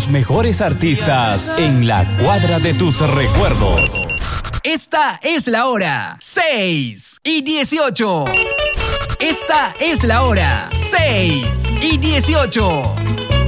Los mejores artistas en la cuadra de tus recuerdos. Esta es la hora 6:18. Esta es la hora 6:18.